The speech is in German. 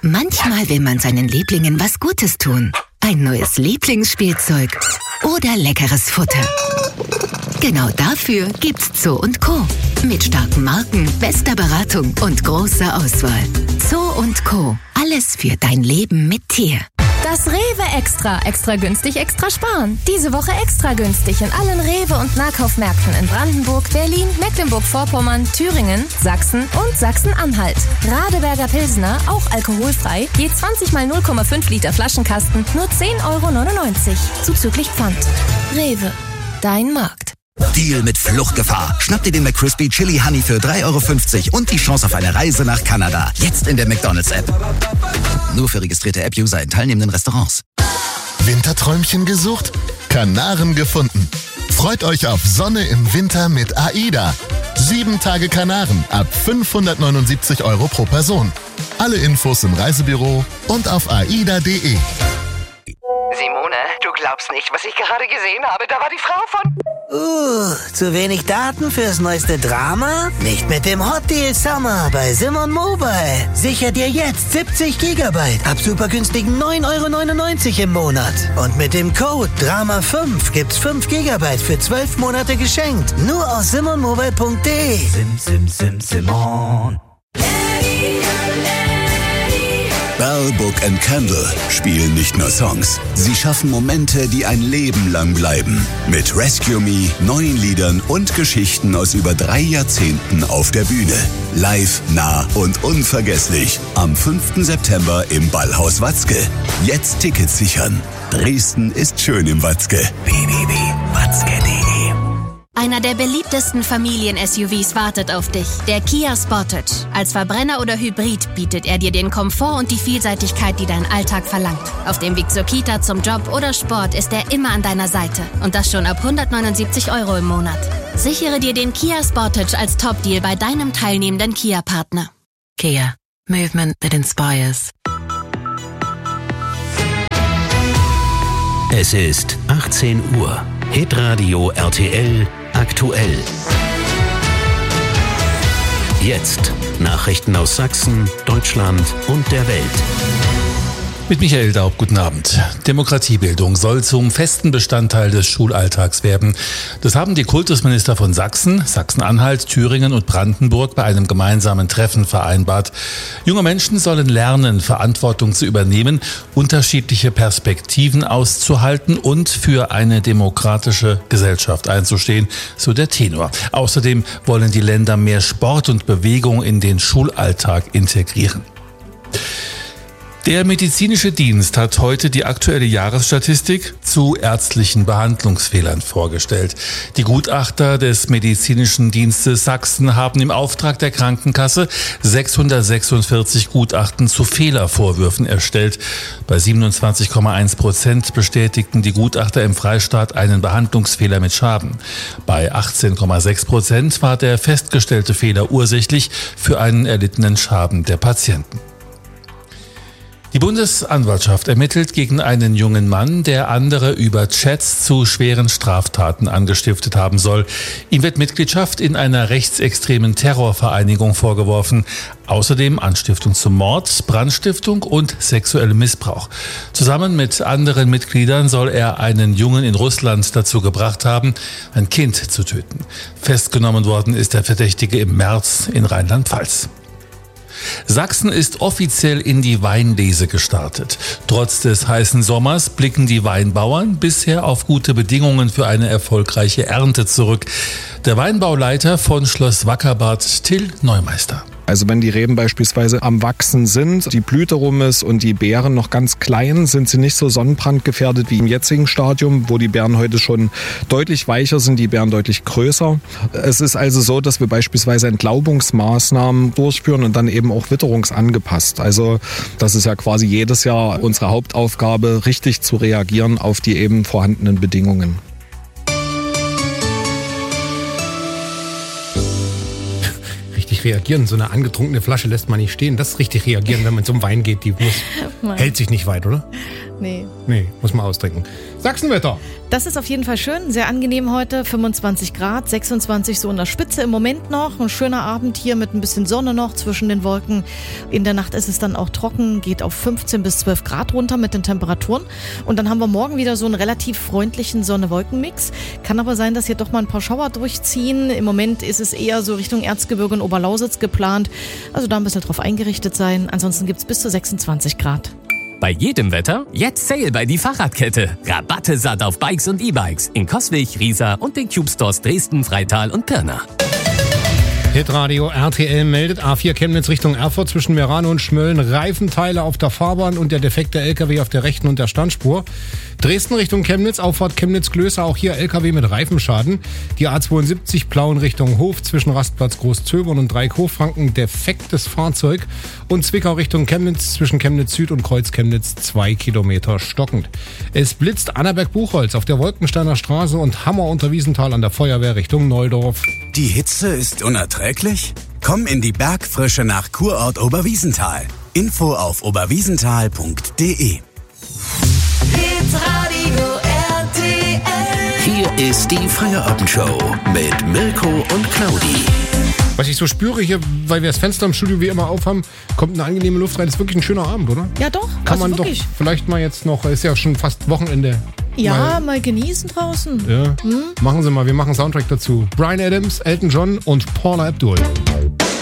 Manchmal will man seinen Lieblingen was Gutes tun. Ein neues Lieblingsspielzeug oder leckeres Futter. Genau dafür gibt's Zoo & Co. Mit starken Marken, bester Beratung und großer Auswahl. Zoo & Co. Alles für dein Leben mit Tier. Das Rewe Extra. Extra günstig, extra sparen. Diese Woche extra günstig in allen Rewe- und Nahkaufmärkten in Brandenburg, Berlin, Mecklenburg-Vorpommern, Thüringen, Sachsen und Sachsen-Anhalt. Radeberger Pilsner, auch alkoholfrei, je 20 mal 0,5 Liter Flaschenkasten, nur 10,99 €. Zuzüglich Pfand. Rewe. Dein Markt. Deal mit Fluchtgefahr. Schnapp dir den McCrispy Chili Honey für 3,50 € und die Chance auf eine Reise nach Kanada. Jetzt in der McDonald's-App. Nur für registrierte App-User in teilnehmenden Restaurants. Winterträumchen gesucht? Kanaren gefunden. Freut euch auf Sonne im Winter mit AIDA. 7 Tage Kanaren ab 579 € pro Person. Alle Infos im Reisebüro und auf aida.de. Simone, du glaubst nicht, was ich gerade gesehen habe. Da war die Frau von... Zu wenig Daten fürs neueste Drama? Nicht mit dem Hot Deal Summer bei Simon Mobile. Sicher dir jetzt 70 GB ab super günstigen 9,99 € im Monat. Und mit dem Code DRAMA5 gibt's 5 GB für 12 Monate geschenkt. Nur aus simonmobile.de. Simon. Bell Book & Candle spielen nicht nur Songs. Sie schaffen Momente, die ein Leben lang bleiben. Mit Rescue Me, neuen Liedern und Geschichten aus über 3 Jahrzehnten auf der Bühne. Live, nah und unvergesslich. Am 5. September im Ballhaus Watzke. Jetzt Tickets sichern. Dresden ist schön im Watzke. www.watzke.de. Einer der beliebtesten Familien-SUVs wartet auf dich, der Kia Sportage. Als Verbrenner oder Hybrid bietet er dir den Komfort und die Vielseitigkeit, die dein Alltag verlangt. Auf dem Weg zur Kita, zum Job oder Sport ist er immer an deiner Seite. Und das schon ab 179 € im Monat. Sichere dir den Kia Sportage als Top-Deal bei deinem teilnehmenden Kia-Partner. Kia. Movement that inspires. Es ist 18 Uhr. Hitradio RTL aktuell. Jetzt Nachrichten aus Sachsen, Deutschland und der Welt. Mit Michael Daub, guten Abend. Demokratiebildung soll zum festen Bestandteil des Schulalltags werden. Das haben die Kultusminister von Sachsen, Sachsen-Anhalt, Thüringen und Brandenburg bei einem gemeinsamen Treffen vereinbart. Junge Menschen sollen lernen, Verantwortung zu übernehmen, unterschiedliche Perspektiven auszuhalten und für eine demokratische Gesellschaft einzustehen, so der Tenor. Außerdem wollen die Länder mehr Sport und Bewegung in den Schulalltag integrieren. Der medizinische Dienst hat heute die aktuelle Jahresstatistik zu ärztlichen Behandlungsfehlern vorgestellt. Die Gutachter des medizinischen Dienstes Sachsen haben im Auftrag der Krankenkasse 646 Gutachten zu Fehlervorwürfen erstellt. Bei 27,1% bestätigten die Gutachter im Freistaat einen Behandlungsfehler mit Schaden. Bei 18,6% war der festgestellte Fehler ursächlich für einen erlittenen Schaden der Patienten. Die Bundesanwaltschaft ermittelt gegen einen jungen Mann, der andere über Chats zu schweren Straftaten angestiftet haben soll. Ihm wird Mitgliedschaft in einer rechtsextremen Terrorvereinigung vorgeworfen. Außerdem Anstiftung zum Mord, Brandstiftung und sexuellem Missbrauch. Zusammen mit anderen Mitgliedern soll er einen Jungen in Russland dazu gebracht haben, ein Kind zu töten. Festgenommen worden ist der Verdächtige im März in Rheinland-Pfalz. Sachsen ist offiziell in die Weinlese gestartet. Trotz des heißen Sommers blicken die Weinbauern bisher auf gute Bedingungen für eine erfolgreiche Ernte zurück. Der Weinbauleiter von Schloss Wackerbad, Till Neumeister. Also wenn die Reben beispielsweise am Wachsen sind, die Blüte rum ist und die Beeren noch ganz klein, sind sie nicht so sonnenbrandgefährdet wie im jetzigen Stadium, wo die Beeren heute schon deutlich weicher sind, die Beeren deutlich größer. Es ist also so, dass wir beispielsweise Entlaubungsmaßnahmen durchführen und dann eben auch witterungsangepasst. Also das ist ja quasi jedes Jahr unsere Hauptaufgabe, richtig zu reagieren auf die eben vorhandenen Bedingungen. Reagieren. So eine angetrunkene Flasche lässt man nicht stehen. Das ist richtig reagieren, wenn man zum Wein geht. Die hält sich nicht weit, oder? Nee, muss man austrinken. Sachsenwetter. das ist auf jeden Fall schön, sehr angenehm heute, 25 Grad, 26 so in der Spitze im Moment noch. Ein schöner Abend hier mit ein bisschen Sonne noch zwischen den Wolken. In der Nacht ist es dann auch trocken, geht auf 15 bis 12 Grad runter mit den Temperaturen. Und dann haben wir morgen wieder so einen relativ freundlichen Sonne-Wolken-Mix. Kann aber sein, dass hier doch mal ein paar Schauer durchziehen. Im Moment ist es eher so Richtung Erzgebirge und Oberlausitz geplant. Also da ein bisschen drauf eingerichtet sein. Ansonsten gibt es bis zu 26 Grad. Bei jedem Wetter jetzt Sale bei die Fahrradkette. Rabatte satt auf Bikes und E-Bikes in Coswig, Riesa und den Cube Stores Dresden, Freital und Pirna. Hitradio RTL meldet A4 Chemnitz Richtung Erfurt zwischen Merano und Schmölln. Reifenteile auf der Fahrbahn und der defekte LKW auf der rechten und der Standspur. Dresden Richtung Chemnitz, Auffahrt Chemnitz-Glößer, auch hier LKW mit Reifenschaden. Die A72 Plauen Richtung Hof zwischen Rastplatz Großzöbern und Dreieck-Hochfranken, defektes Fahrzeug. Und Zwickau Richtung Chemnitz zwischen Chemnitz Süd und Kreuz Chemnitz 2 Kilometer stockend. Es blitzt Annaberg-Buchholz auf der Wolkensteiner Straße und Hammer unter Wiesenthal an der Feuerwehr Richtung Neuldorf. Die Hitze ist unerträglich? Komm in die Bergfrische nach Kurort Oberwiesenthal. Info auf oberwiesenthal.de. Hier ist die Feierabendshow mit Mirko und Claudi. Was ich so spüre hier, weil wir das Fenster im Studio wie immer aufhaben, kommt eine angenehme Luft rein. Das ist wirklich ein schöner Abend, oder? Ja doch, Kann also man wirklich. doch vielleicht mal jetzt noch, ist ja schon fast Wochenende. Ja, mal genießen draußen. Ja. Machen Sie mal, wir machen Soundtrack dazu. Bryan Adams, Elton John und Paula Abdul.